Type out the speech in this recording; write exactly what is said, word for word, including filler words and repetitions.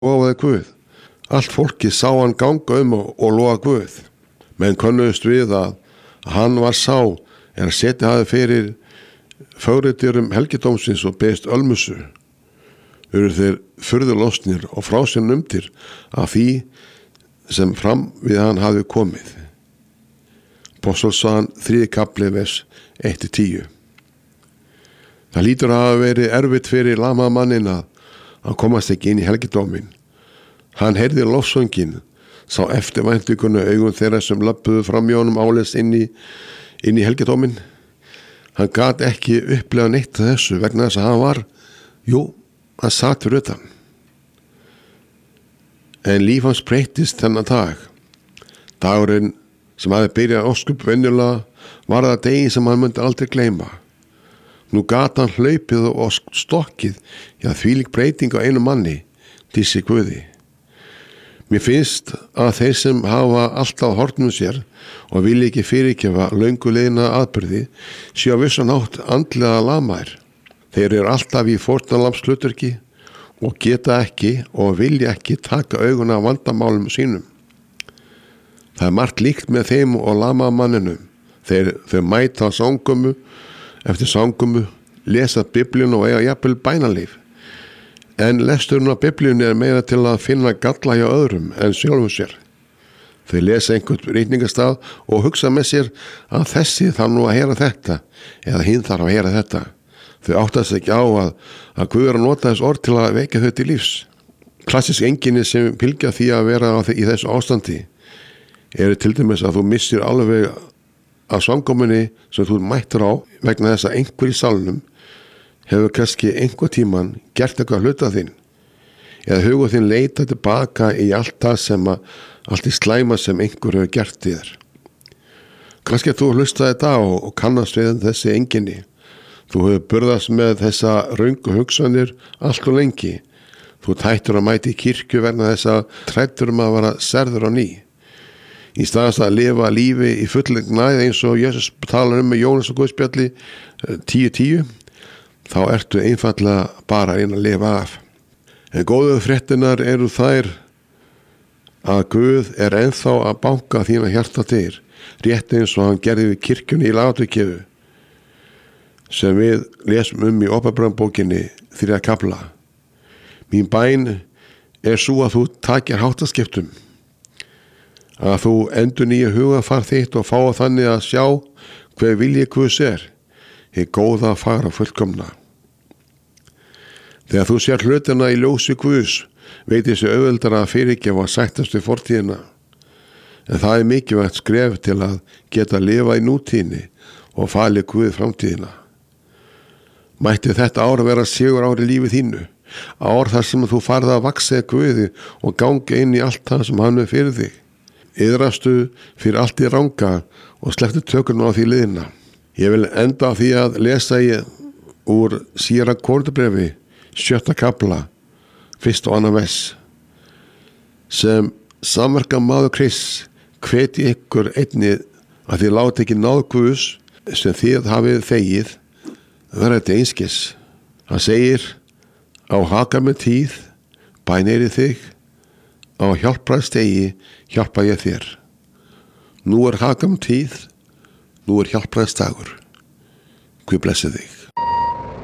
lofaði Guð. Allt fólki sá hann ganga um og, og lofa Guð. Menn könnuðust við að hann var sá er að setja hafi fyrir fögriðdyrum helgidómsins og beðist ölmusu. Eru þeir furðu lostnir og frá sér numdir af því sem fram við hann hafi komið. Apostolssagan þriðji kafli vers eitt til tíu. Það lítur að hafa verið erfitt fyrir lamaða manninn að hann komast ekki inn í helgidómin. Hann heyrði lofsönginn, sá eftirvæntinguna augum þeirra sem löbbuðu fram hjá honum áleiðis inn í, inn í helgidómin. Hann gat ekki upplegað neitt af þessu vegna þess að hann var, jú, hann sat fyrir utan. En líf hans breyttist þennan dag. Dagurinn sem hafði byrjað óskup venjulega var það degi sem hann myndi aldrei gleyma. Nú gat hann hlaupið og stokkið, já þvílík breyting á einu manni, Dísi Guði. Mér finnst að þeir sem hafa alltaf hortnum sér og vilja ekki fyrirgefa löngu liðna atburði séu á vissan hátt andlega lamaðir. Þeir eru alltaf í fórnarlambshlutverki og geta ekki og vilja ekki taka auguna af vandamálum sínum. Það er margt líkt með þeim og lamaða manninum. Þeir, þeir mæta sangumu eftir sangumu, lesa Biblíuna og eiga jafnvel bænalíf. En lesturinn af Biblíunni er meira til að finna galla hjá öðrum en sjálfum sér. Þau lesa einhvern rýtningastaf og hugsa með sér að þessi þarf nú að heyra þetta eða hinn þarf að heyra þetta. Þau áttast ekki á að, að Guð er að nota þess orð til að vekja þau til lífs. Klassisk einkenni sem fylgja því að vera í þessu ástandi eru til dæmis að þú missir alveg að samkominni sem þú mættur á vegna þess að einhver í salnum hefur kannski einhver tíman gert eitthvað hluta þinn eða hugur þinn leita tilbaka í allt það sem að allt í slæma sem einhver hefur gert í þér. Kannski að þú hlustaði þetta og, og kannast við þessi einkenni. Þú hefur burðast með þessa röngu hugsanir allt og lengi. Þú tættur að mæti í kirkju vegna þess að trættur um að vera serður á ný. Í staðast að lifa lífi í fullri gnægð eins og Jesus talar um með Jónas og Guðspjalli tíu tíu, þá ertu einfaldlega bara einn að lifa af. En góðu fréttinar eru þær að Guð er ennþá að banka þína hjarta til, rétt eins og hann gerði við kirkjunni í Laodíkeu, sem við lesum um í Ápebræðubókinni þriðja kafla. Mín bæn er svo að þú takir háttaskiptum, að þú endur nýja hugafar þitt og fá þannig að sjá hver vilji Guðs er, hið góða fara fullkomna. Þegar þú sér hlutina í ljósi Guðs, veit þessi auðveldara að fyrirgefa og sættast við fortíðina. En það er mikilvægt skref til að geta að lifa í nútíðinni og fali Guð framtíðina. Mætti þetta ár vera sigur ár í lífi þínu, ár þar sem þú farð að vaxa í Guði og ganga inn í allt það sem hann er fyrir þig. Iðrastu fyrir allt í ranga og slepptu tökurinn á því liðina. Ég vil enda á því að lesa ég úr síðara Korintharbréfi, sjötta kafla, fyrst og annan vers, sem samverka maður Krists hveti ykkur einnig að þið láti ekki náð Guðs sem þið hafið þegið vera þetta einskis. Hann segir, á haka með tíð bæneyri þig, á hjálpræðstegi hjálpa ég þér. Nú er haka með tíð, nú er hjálpræðstagur. Guð blessi þig.